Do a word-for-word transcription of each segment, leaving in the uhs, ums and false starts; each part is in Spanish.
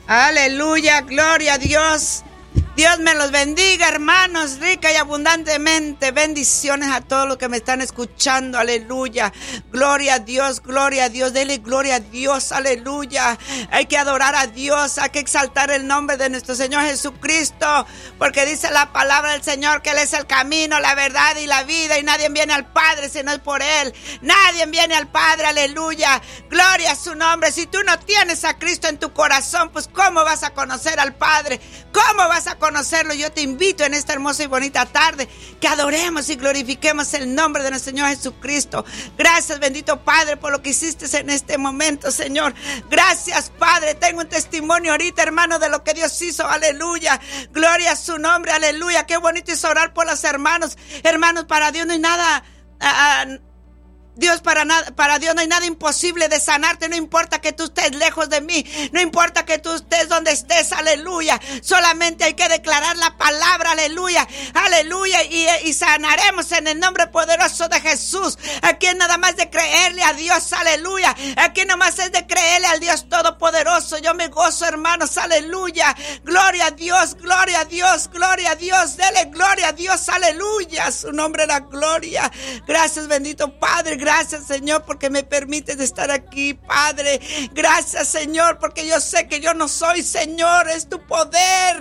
Aleluya, gloria a Dios. Dios me los bendiga, hermanos, rica y abundantemente. Bendiciones a todos los que me están escuchando. Aleluya. Gloria a Dios, gloria a Dios. Dele gloria a Dios. Aleluya. Hay que adorar a Dios. Hay que exaltar el nombre de nuestro Señor Jesucristo. Porque dice la palabra del Señor que Él es el camino, la verdad y la vida. Y nadie viene al Padre si no es por Él. Nadie viene al Padre. Aleluya. Gloria a su nombre. Si tú no tienes a Cristo en tu corazón, pues ¿cómo vas a conocer al Padre? ¿Cómo vas a conocerlo? Yo te invito en esta hermosa y bonita tarde que adoremos y glorifiquemos el nombre de nuestro Señor Jesucristo. Gracias, bendito Padre, por lo que hiciste en este momento, Señor. Gracias, Padre. Tengo un testimonio ahorita, hermano, de lo que Dios hizo. Aleluya. Gloria a su nombre. Aleluya. Qué bonito es orar por los hermanos. Hermanos, para Dios no hay nada... Uh, Dios, para, nada, para Dios no hay nada imposible de sanarte. No importa que tú estés lejos de mí. No importa que tú estés donde estés. Aleluya. Solamente hay que declarar la palabra. Aleluya. Aleluya. Y, y sanaremos en el nombre poderoso de Jesús. Aquí es nada más de creerle a Dios. Aleluya. Aquí nada más es de creerle al Dios Todopoderoso. Yo me gozo, hermanos. Aleluya. Gloria a Dios. Gloria a Dios. Gloria a Dios. Dele gloria a Dios. Aleluya. Su nombre es la gloria. Gracias, bendito Padre. Gracias, Señor, porque me permites estar aquí, Padre. Gracias, Señor, porque yo sé que yo no soy, Señor, es tu poder.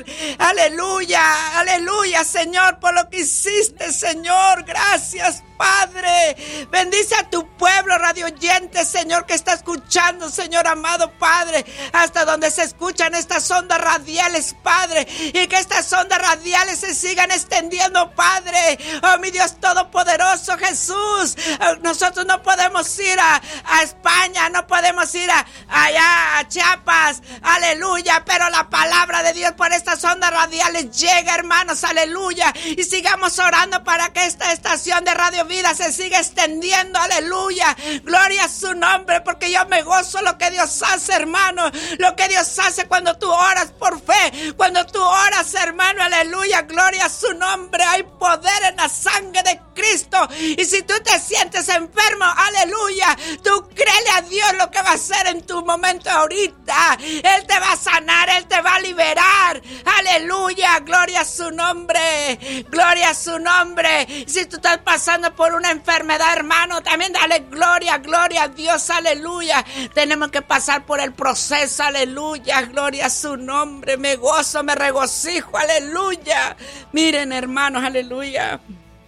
Aleluya, aleluya, Señor, por lo que hiciste, Señor. Gracias, Padre. Bendice a tu pueblo radio oyente, Señor, que está escuchando, Señor amado, Padre, hasta donde se escuchan estas ondas radiales, Padre, y que estas ondas radiales se sigan extendiendo, Padre. Oh, mi Dios todopoderoso, Jesús. Nosotros no podemos ir a, a España, no podemos ir a, allá a Chiapas, aleluya, pero la palabra de Dios por estas ondas radiales llega, hermanos, aleluya, y sigamos orando para que esta estación de Radio Vida se siga extendiendo, aleluya. Gloria a su nombre, porque yo me gozo lo que Dios hace, hermano, lo que Dios hace cuando tú oras por fe, cuando tú oras, hermano, aleluya. Gloria a su nombre. Hay poder en la sangre de Cristo, y si tú te sientes enfermo, aleluya, tú créele a Dios lo que va a hacer en tu momento ahorita. Él te va a sanar, Él te va a liberar, aleluya. Gloria a su nombre, gloria a su nombre. Si tú estás pasando por una enfermedad, hermano, también dale gloria, gloria a Dios, aleluya. Tenemos que pasar por el proceso, aleluya. Gloria a su nombre. Me gozo, me regocijo, aleluya. Miren, hermanos, aleluya.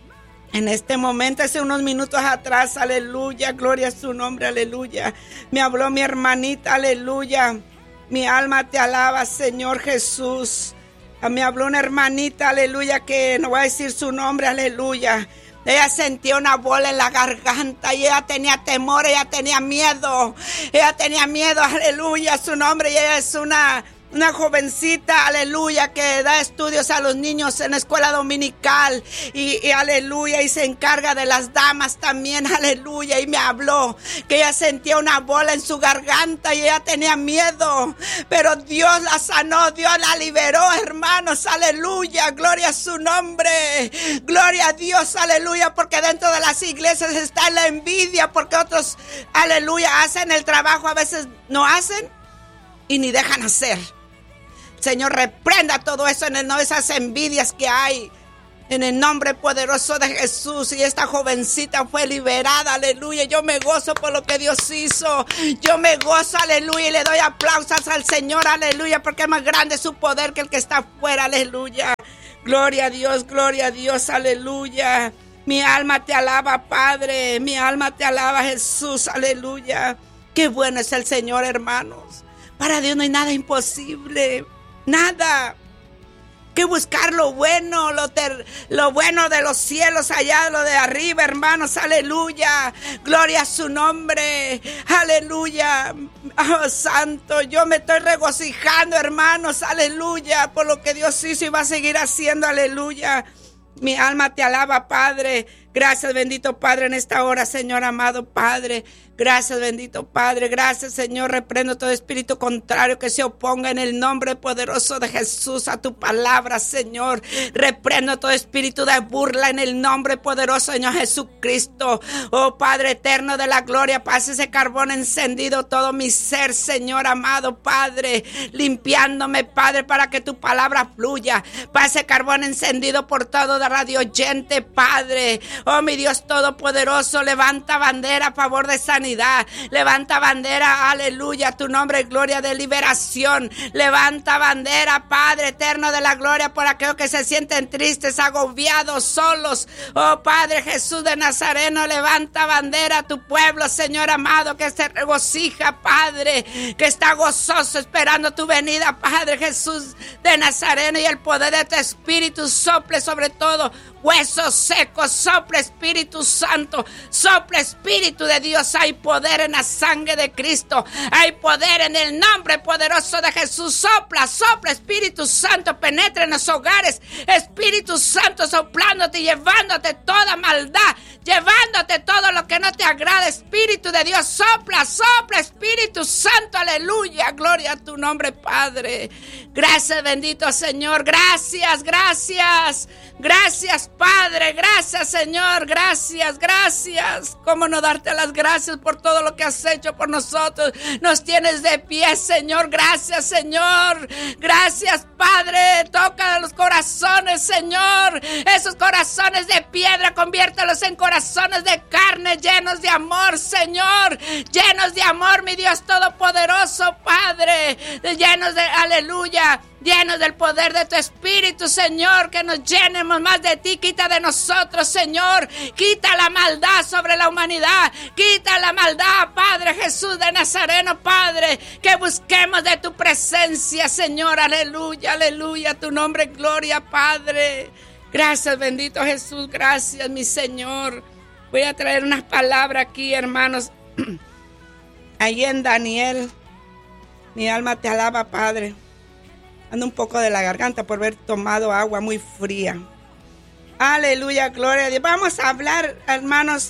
En este momento, hace unos minutos atrás, aleluya, gloria a su nombre, aleluya. Me habló mi hermanita, aleluya. Mi alma te alaba, Señor Jesús. Me habló una hermanita, aleluya, que no voy a decir su nombre, aleluya. Ella sentía una bola en la garganta y ella tenía temor, ella tenía miedo. Ella tenía miedo, aleluya, su nombre. Y ella es una... Una jovencita, aleluya, que da estudios a los niños en la escuela dominical y, y aleluya, y se encarga de las damas también, aleluya, y me habló que ella sentía una bola en su garganta y ella tenía miedo, pero Dios la sanó, Dios la liberó, hermanos, aleluya, gloria a su nombre, gloria a Dios, aleluya, porque dentro de las iglesias está la envidia, porque otros, aleluya, hacen el trabajo, a veces no hacen y ni dejan hacer. Señor, reprenda todo eso en el nombre, esas envidias que hay, en el nombre poderoso de Jesús. Y esta jovencita fue liberada, aleluya. Yo me gozo por lo que Dios hizo. Yo me gozo, aleluya, y le doy aplausos al Señor, aleluya, porque es más grande su poder que el que está afuera, aleluya. Gloria a Dios, gloria a Dios, aleluya. Mi alma te alaba, Padre. Mi alma te alaba, Jesús, aleluya. Qué bueno es el Señor, hermanos. Para Dios no hay nada imposible. Nada. Que buscar lo bueno, lo, ter, lo bueno de los cielos allá, lo de arriba, hermanos, aleluya. Gloria a su nombre, aleluya. Oh, santo, yo me estoy regocijando, hermanos, aleluya, por lo que Dios hizo y va a seguir haciendo, aleluya. Mi alma te alaba, Padre. Gracias, bendito Padre, en esta hora, Señor amado Padre. Gracias, bendito Padre. Gracias, Señor. Reprendo todo espíritu contrario que se oponga en el nombre poderoso de Jesús a tu palabra, Señor. Reprendo todo espíritu de burla en el nombre poderoso de Señor Jesucristo. Oh Padre eterno de la gloria, pase ese carbón encendido todo mi ser, Señor amado Padre, limpiándome, Padre, para que tu palabra fluya. Pase carbón encendido por todo de radio oyente, Padre. Oh mi Dios todopoderoso, levanta bandera a favor de sanidad. Levanta bandera, aleluya, tu nombre, gloria de liberación. Levanta bandera, Padre eterno de la gloria, por aquellos que se sienten tristes, agobiados, solos. Oh Padre Jesús de Nazareno, levanta bandera a tu pueblo, Señor amado, que se regocija, Padre, que está gozoso esperando tu venida, Padre Jesús de Nazareno, y el poder de tu Espíritu sople sobre todo huesos secos. Sopla Espíritu Santo, sopla Espíritu de Dios. Hay poder en la sangre de Cristo, hay poder en el nombre poderoso de Jesús. Sopla, sopla Espíritu Santo, penetra en los hogares, Espíritu Santo soplándote y llevándote toda maldad, llevándote todo lo que no te agrada. Espíritu de Dios, sopla, sopla Espíritu Santo, aleluya, gloria a tu nombre, Padre. Gracias, bendito Señor, gracias, gracias, gracias, Padre, gracias, Señor, gracias, gracias. Cómo no darte las gracias por todo lo que has hecho por nosotros. Nos tienes de pie, Señor, gracias, Señor, gracias, Padre. Toca los corazones, Señor, esos corazones de piedra, conviértelos en corazones de carne, llenos de amor, Señor, llenos de amor, mi Dios todopoderoso, Padre, llenos de, aleluya, llenos del poder de tu Espíritu, Señor, que nos llenemos más de ti. Quita de nosotros, Señor, quita la maldad sobre la humanidad, quita la maldad, Padre Jesús de Nazareno, Padre, que busquemos de tu presencia, Señor, aleluya, aleluya, tu nombre, gloria, Padre. Gracias, bendito Jesús, gracias, mi Señor. Voy a traer unas palabras aquí, hermanos, ahí en Daniel. Mi alma te alaba, Padre. Ando un poco de la garganta por haber tomado agua muy fría. Aleluya, gloria a Dios. Vamos a hablar, hermanos.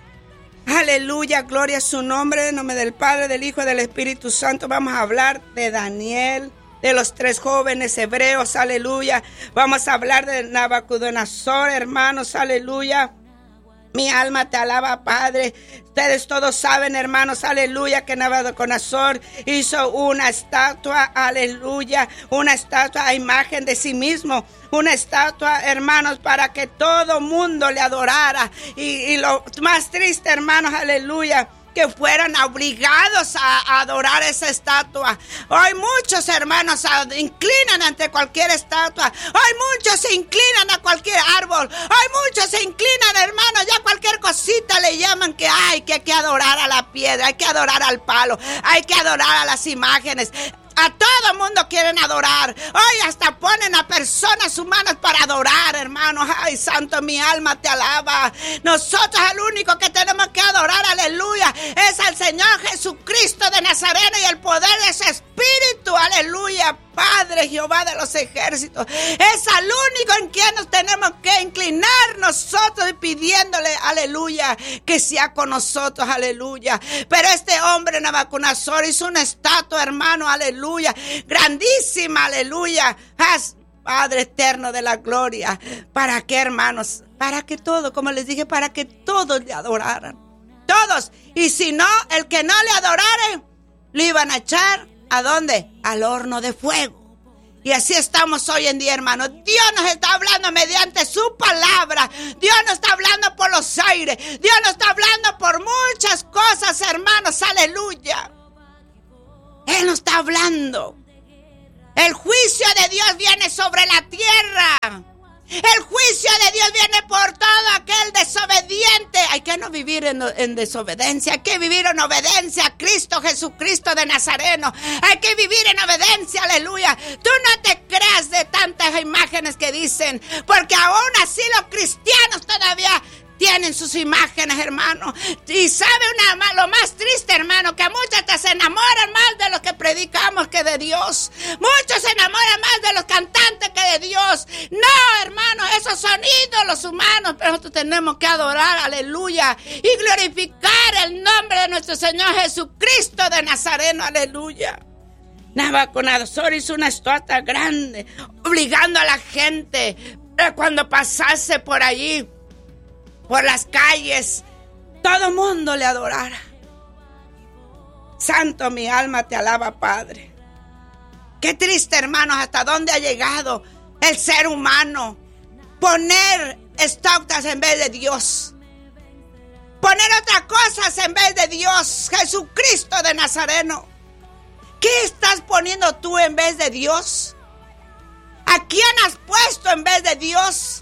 Aleluya, gloria a su nombre. En nombre del Padre, del Hijo y del Espíritu Santo. Vamos a hablar de Daniel, de los tres jóvenes hebreos. Aleluya. Vamos a hablar de Nabucodonosor, hermanos. Aleluya. Mi alma te alaba, Padre. Ustedes todos saben, hermanos, aleluya, que Nabucodonosor hizo una estatua, aleluya, una estatua a imagen de sí mismo, una estatua, hermanos, para que todo mundo le adorara. Y, y lo más triste, hermanos, aleluya, que fueran obligados a, a adorar esa estatua. Hoy muchos hermanos se inclinan ante cualquier estatua. Hoy muchos se inclinan a cualquier árbol. Hoy muchos se inclinan, hermanos, ya cualquier cosita le llaman que hay que, hay que adorar a la piedra, hay que adorar al palo, hay que adorar a las imágenes. A todo mundo quieren adorar. Hoy hasta ponen a personas humanas para adorar, hermanos. Ay, santo, mi alma te alaba. Nosotros el único que tenemos que adorar, aleluya, es al Señor Jesucristo de Nazareno y el poder de ese Espíritu, aleluya. Padre Jehová de los ejércitos, es al único en quien nos tenemos que inclinar nosotros y pidiéndole, aleluya, que sea con nosotros, aleluya. Pero este hombre Nabucodonosor hizo una estatua, hermano, aleluya, grandísima, aleluya. Haz, Padre eterno de la gloria, ¿para qué, hermanos? Para que todo, como les dije, para que todos le adoraran, todos. Y si no, el que no le adorare, le iban a echar, ¿a dónde? Al horno de fuego. Y así estamos hoy en día, hermanos. Dios nos está hablando mediante su palabra. Dios nos está hablando por los aires. Dios nos está hablando por muchas cosas, hermanos. Aleluya. Él nos está hablando. El juicio de Dios viene sobre la tierra. El juicio de Dios viene por todo aquel desobediente. Hay que no vivir en, en desobediencia. Hay que vivir en obediencia a Cristo Jesucristo de Nazareno. Hay que vivir en obediencia, aleluya. Tú no te creas de tantas imágenes que dicen, porque aún así los cristianos todavía tienen sus imágenes, hermano. Y sabe una, lo más triste, hermano, que muchos te se enamoran más de lo que predicamos que de Dios. Muchos se enamoran más de los cantantes que de Dios. No, hermanos, esos son ídolos humanos, pero nosotros tenemos que adorar, aleluya, y glorificar el nombre de nuestro Señor Jesucristo de Nazareno, aleluya. Nabucodonosor hizo una estatua grande, obligando a la gente cuando pasase por allí, por las calles, todo el mundo le adorara. Santo, mi alma te alaba, Padre. Qué triste, hermanos, hasta dónde ha llegado el ser humano. Poner estatuas en vez de Dios. Poner otras cosas en vez de Dios. Jesucristo de Nazareno. ¿Qué estás poniendo tú en vez de Dios? ¿A quién has puesto en vez de Dios?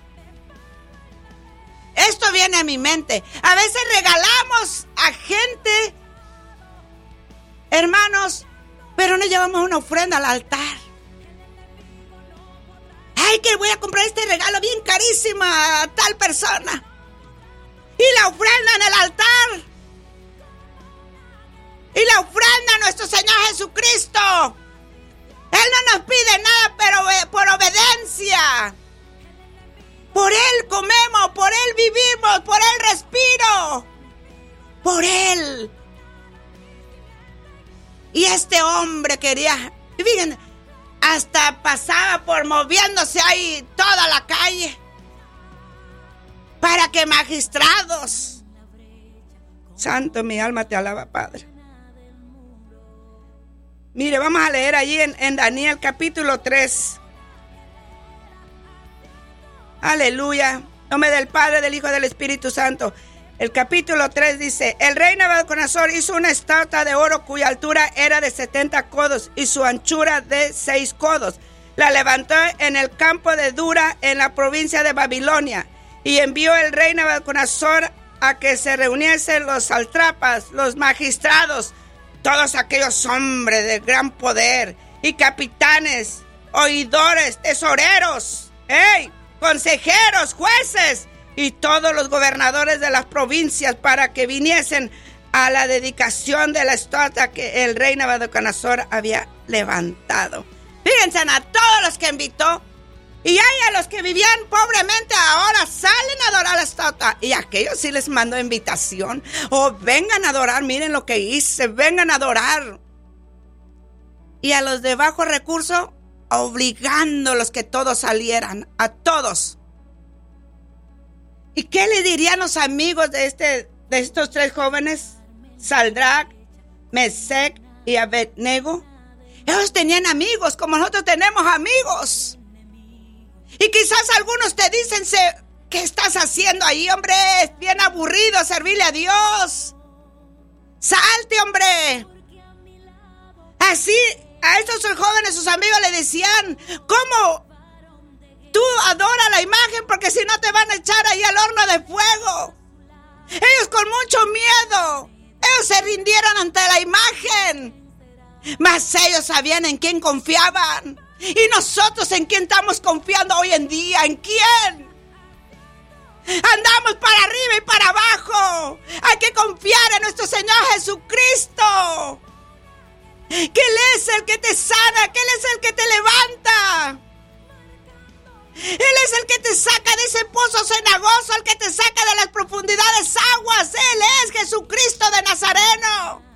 Esto viene a mi mente. A veces regalamos a gente, hermanos, pero no llevamos una ofrenda al altar. Ay, que voy a comprar este regalo bien carísimo a tal persona. Y la ofrenda en el altar. Y la ofrenda a nuestro Señor Jesucristo. Él no nos pide nada, pero por obediencia. Por Él comemos, por Él vivimos, por Él respiro. Por Él. Y este hombre quería, y fíjense, hasta pasaba por moviéndose ahí toda la calle. Para que magistrados. Santo, mi alma te alaba, Padre. Mire, vamos a leer allí en, en Daniel capítulo tres. Aleluya. En nombre del Padre, del Hijo y del Espíritu Santo. El capítulo tres dice: el rey Nabucodonosor hizo una estatua de oro cuya altura era de setenta codos y su anchura de seis codos. La levantó en el campo de Dura, en la provincia de Babilonia. Y envió el rey Nabucodonosor a que se reuniesen los sátrapas, los magistrados, todos aquellos hombres de gran poder, y capitanes, oidores, tesoreros, ¡hey!, consejeros, jueces, y todos los gobernadores de las provincias, para que viniesen a la dedicación de la estatua que el rey Nabucodonosor había levantado. Fíjense a todos los que invitó. Y hay a los que vivían pobremente, ahora salen a adorar la estatua. Y a aquellos sí les mandó invitación. Oh, vengan a adorar, miren lo que hice, vengan a adorar. Y a los de bajo recurso, obligándolos que todos salieran, a todos. ¿Y qué le dirían los amigos de, este, de estos tres jóvenes? Sadrach, Mesec y Abednego. Ellos tenían amigos, como nosotros tenemos amigos. Y quizás algunos te dicen, ¿qué estás haciendo ahí, hombre? Es bien aburrido servirle a Dios. Salte, hombre. Así, a estos jóvenes, sus amigos le decían, ¿cómo tú adoras la imagen? Porque si no te van a echar ahí al horno de fuego. Ellos con mucho miedo, ellos se rindieron ante la imagen. Mas ellos sabían en quién confiaban. ¿Y nosotros en quién estamos confiando hoy en día? ¿En quién? Andamos para arriba y para abajo. Hay que confiar en nuestro Señor Jesucristo. Que Él es el que te sana, que Él es el que te levanta. Él es el que te saca de ese pozo cenagoso, el que te saca de las profundidades aguas. Él es Jesucristo de Nazareno.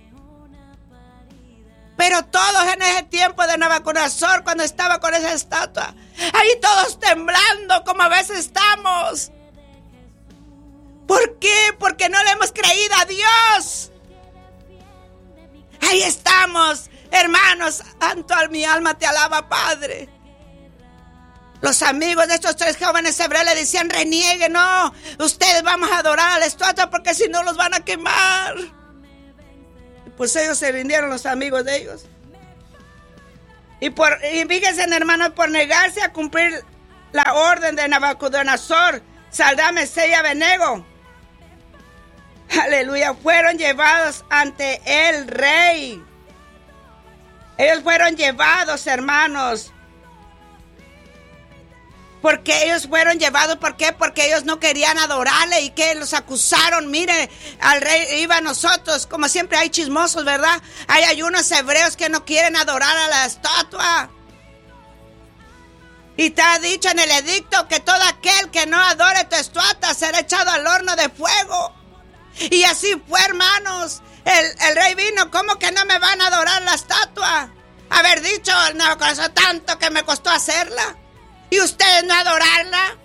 Pero todos en ese tiempo de Nabucodonosor, cuando estaba con esa estatua, ahí todos temblando como a veces estamos. ¿Por qué? Porque no le hemos creído a Dios. Ahí estamos, hermanos. Santo, mi alma te alaba, Padre. Los amigos de estos tres jóvenes hebreos le decían, renieguen, no, ustedes vamos a adorar a la estatua porque si no los van a quemar. Pues ellos se rindieron, los amigos de ellos. Y, por, y fíjense, hermanos, por negarse a cumplir la orden de Nabucodonosor, Sadrach, Mesec y Abednego, aleluya, fueron llevados ante el rey. Ellos fueron llevados, hermanos. Porque ellos fueron llevados, ¿por qué? Porque ellos no querían adorarle y que los acusaron. Mire, al rey iba a nosotros, como siempre hay chismosos, ¿verdad? Hay, hay unos hebreos que no quieren adorar a la estatua. Y te ha dicho en el edicto que todo aquel que no adore tu estatua será echado al horno de fuego. Y así fue, hermanos. El, el rey vino, ¿cómo que no me van a adorar la estatua? Haber dicho, no, con eso tanto que me costó hacerla. ¿Y ustedes no adorarla?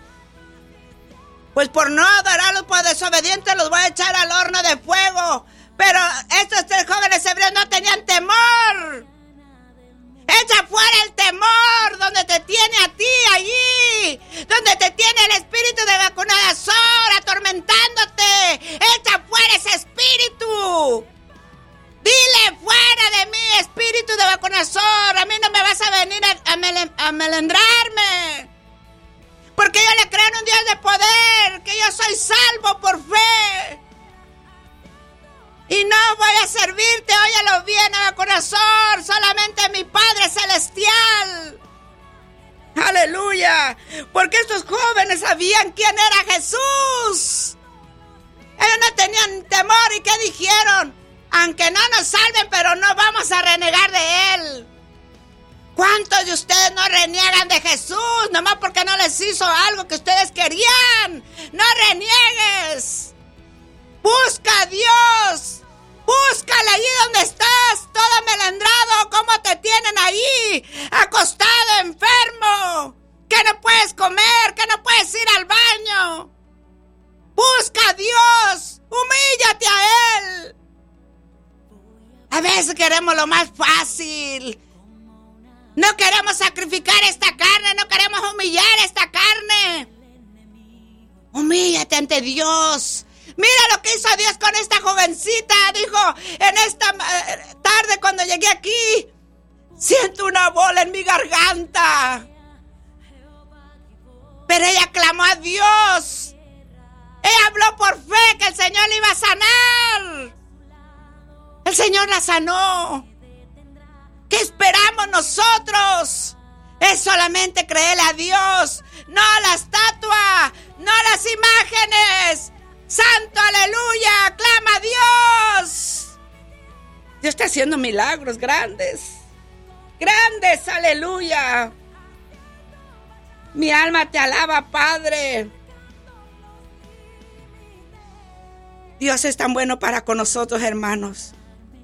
Pues por no adorarlos, por desobedientes, los voy a echar al horno de fuego. Pero estos tres jóvenes hebreos no tenían temor. Echa fuera el temor donde te tiene a ti allí, donde te tiene el espíritu de Nabucodonosor atormentándote. Echa fuera ese espíritu. Dile, fuera de mí, espíritu de Nabucodonosor. A mí no me vas a venir a, a, mel, a melendrarme. Porque yo le creo en un Dios de poder, que yo soy salvo por fe. Y no voy a servirte, óyelo bien, Nabucodonosor, solamente mi Padre Celestial. Aleluya, porque estos jóvenes sabían quién era Jesús. Ellos no tenían temor, ¿y qué dijeron? Aunque no nos salven, pero no vamos a renegar de Él. ¿Cuántos de ustedes no reniegan de Jesús? Nomás porque no les hizo algo que ustedes querían. No reniegues. Busca a Dios. Búscale allí donde estás, todo melendrado, cómo te tienen ahí, acostado, enfermo, que no puedes comer, que no puedes ir al baño. Busca a Dios, humíllate a Él. A veces queremos lo más fácil. No queremos sacrificar esta carne, no queremos humillar esta carne. Humíllate ante Dios. Mira lo que hizo Dios con esta jovencita. Dijo, en esta eh, tarde cuando llegué aquí, siento una bola en mi garganta. Pero ella clamó a Dios. Ella habló por fe que el Señor le iba a sanar. El Señor la sanó. ¿Qué esperamos nosotros? Es solamente creerle a Dios, no a la estatua, no a las imágenes. ¡Santo, aleluya! ¡Clama a Dios! Dios está haciendo milagros grandes. ¡Grandes, aleluya! Mi alma te alaba, Padre. Dios es tan bueno para con nosotros, hermanos.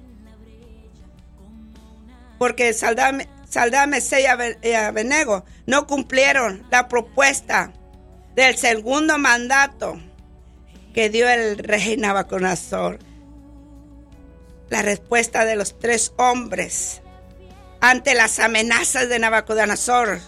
Porque Saldrá, Saldrá Mesei y Abednego no cumplieron la propuesta del segundo mandato que dio el rey Nabucodonosor. La respuesta de los tres hombres ante las amenazas de Nabucodonosor.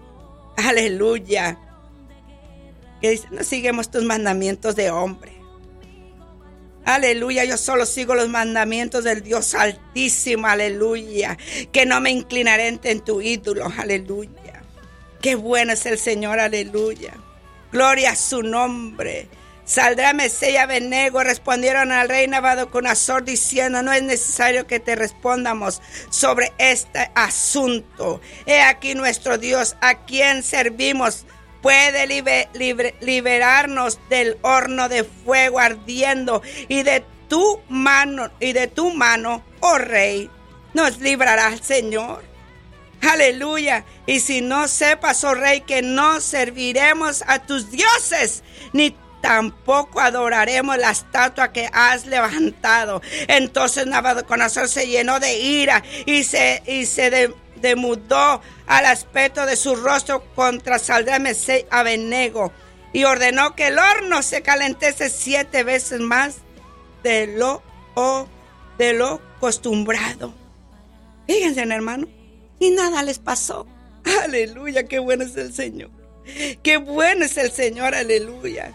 Aleluya. Que dice, no seguimos tus mandamientos de hombre. Aleluya, yo solo sigo los mandamientos del Dios Altísimo. Aleluya. Que no me inclinaré en tu ídolo. Aleluya. Qué bueno es el Señor. Aleluya. Gloria a su nombre. Saldrá Mesei y Abednego respondieron al rey Nabucodonosor diciendo, no es necesario que te respondamos sobre este asunto. He aquí nuestro Dios, a quien servimos, puede liber, liber, liberarnos del horno de fuego ardiendo y de tu mano, y de tu mano, oh rey, nos librará el Señor. Aleluya. Y si no sepas, oh rey, que no serviremos a tus dioses, ni tampoco adoraremos la estatua que has levantado. Entonces Nabucodonosor se llenó de ira y se, y se de, demudó al aspecto de su rostro contra Saldrá Mesei y Abednego y ordenó que el horno se calentase siete veces más de lo, oh, de lo acostumbrado. Fíjense, hermano, y nada les pasó. Aleluya, qué bueno es el Señor. Qué bueno es el Señor, aleluya.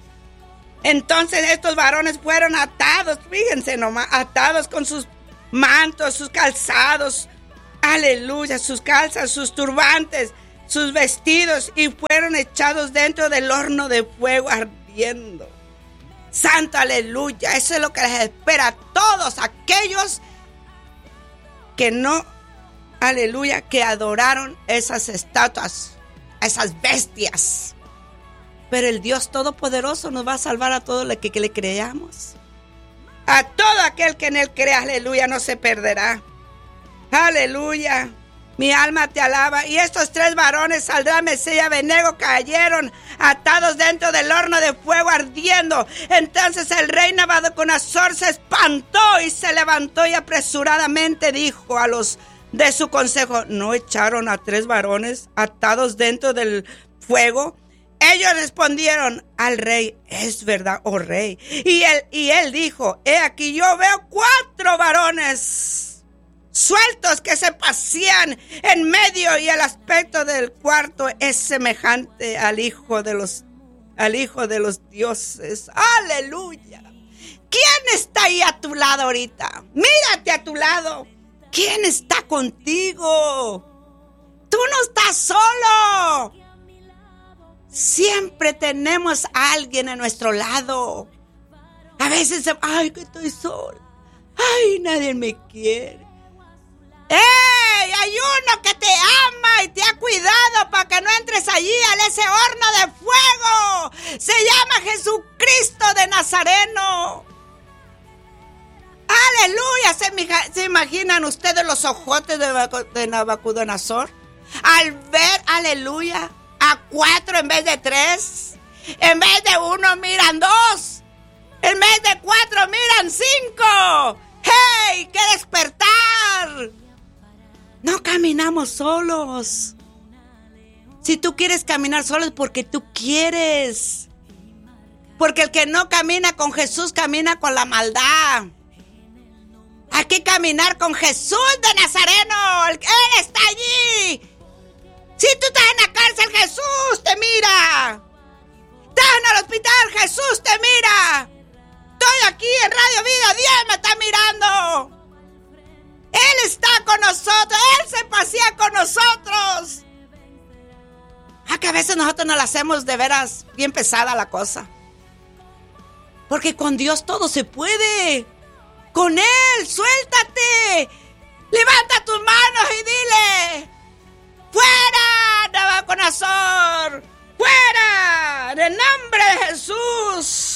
Entonces estos varones fueron atados, fíjense nomás, atados con sus mantos, sus calzados, aleluya, sus calzas, sus turbantes, sus vestidos, y fueron echados dentro del horno de fuego ardiendo. Santo, aleluya, eso es lo que les espera a todos aquellos que no, aleluya, que adoraron esas estatuas, esas bestias. Pero el Dios Todopoderoso nos va a salvar a todos los que, que le creamos. A todo aquel que en Él crea, aleluya, no se perderá. Aleluya. Mi alma te alaba. Y estos tres varones, Saldrán, Mesía y Abednego, cayeron atados dentro del horno de fuego ardiendo. Entonces el rey Nabucodonosor se espantó y se levantó y apresuradamente dijo a los de su consejo: ¿no echaron a tres varones atados dentro del fuego? Ellos respondieron al rey: es verdad, oh rey. Y él, y él dijo: he aquí, yo veo cuatro varones sueltos que se pasean en medio, y el aspecto del cuarto es semejante al hijo de los, al hijo de los dioses. Aleluya. ¿Quién está ahí a tu lado ahorita? Mírate a tu lado. ¿Quién está contigo? Tú no estás solo. Siempre tenemos a alguien a nuestro lado. A veces, ay, que estoy sola. Ay, nadie me quiere. ¡Ey! Hay uno que te ama y te ha cuidado para que no entres allí a ese horno de fuego. Se llama Jesucristo de Nazareno. ¡Aleluya! ¿Se, ¿Se imaginan ustedes los ojotes de, de Nabucodonosor? Al ver, aleluya, a cuatro en vez de tres. En vez de uno miran dos. En vez de cuatro miran cinco. ¡Hey! ¡Qué despertar! No caminamos solos. Si tú quieres caminar solo es porque tú quieres. Porque el que no camina con Jesús camina con la maldad. Hay que caminar con Jesús de Nazareno. Él está allí. Si tú estás en la cárcel, Jesús te mira. Estás en el hospital, Jesús te mira. Estoy aquí en Radio Vida, Dios me está mirando. Él está con nosotros, Él se pasea con nosotros. Ah, que a veces nosotros nos la hacemos de veras bien pesada la cosa. Porque con Dios todo se puede. Con Él, suéltate. Levanta tus manos y dile: ¡fuera, Nabucodonosor! ¡Fuera! En el nombre de Jesús.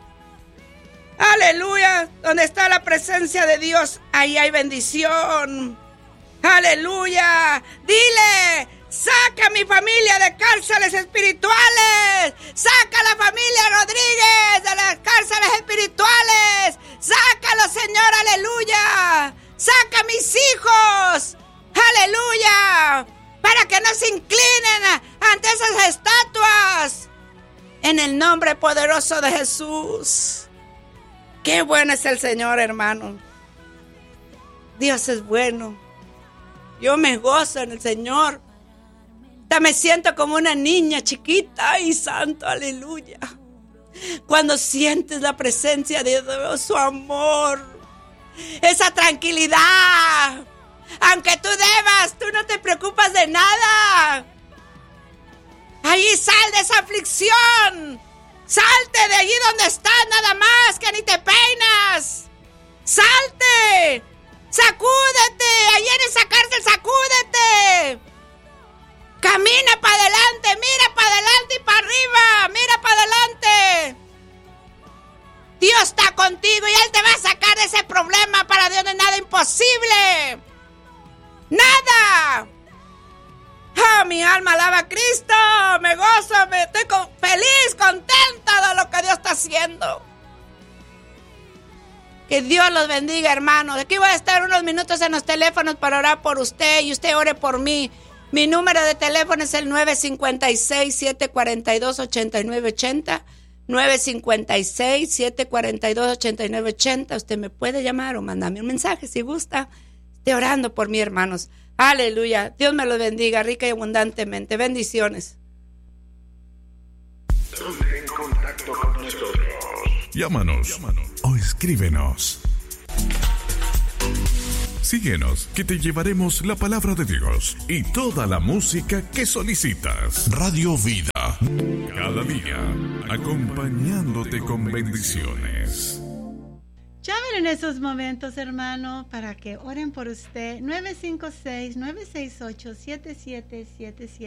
Aleluya, donde está la presencia de Dios, ahí hay bendición. Aleluya, dile: saca a mi familia de cárceles espirituales. Saca a la familia Rodríguez de las cárceles espirituales. Sácalo, Señor, aleluya. Saca a mis hijos, aleluya, para que no se inclinen ante esas estatuas. En el nombre poderoso de Jesús. Qué bueno es el Señor, hermano. Dios es bueno. Yo me gozo en el Señor. Hasta me siento como una niña chiquita. ¡Ay, santo, aleluya! Cuando sientes la presencia de Dios, su amor, esa tranquilidad. Aunque tú debas, tú no te preocupas de nada. Ahí sal de esa aflicción. Salte de allí donde estás, nada más, que ni te peinas. Salte. Sacúdete. Allí en esa cárcel, sacúdete. Camina para adelante, mira para adelante y para arriba. Mira para adelante. Dios está contigo y Él te va a sacar de ese problema. Para Dios no es nada imposible. Nada. Oh, mi alma alaba a Cristo. Me gozo, me estoy con, feliz, contenta de lo que Dios está haciendo. Que Dios los bendiga, hermanos. Aquí voy a estar unos minutos en los teléfonos para orar por usted y usted ore por mí. Mi número de teléfono es el nueve cinco seis, siete cuatro dos, ocho nueve ocho cero. nueve cinco seis, siete cuatro dos, ocho nueve ocho cero. Usted me puede llamar o mandarme un mensaje si gusta. Esté orando por mí, hermanos. Aleluya. Dios me los bendiga rica y abundantemente. Bendiciones. Ponte en contacto con nosotros. Llámanos, Llámanos o escríbenos. Síguenos, que te llevaremos la palabra de Dios y toda la música que solicitas. Radio Vida. Cada día, acompañándote con bendiciones. Llamen en esos momentos, hermano, para que oren por usted. nueve cinco seis, nueve seis ocho, siete siete siete siete.